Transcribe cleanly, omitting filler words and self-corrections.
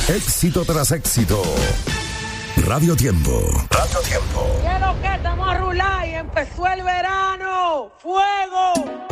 Éxito tras éxito. Radio Tiempo. Radio Tiempo. ¿Qué es lo que estamos a rular y empezó el verano? ¡Fuego!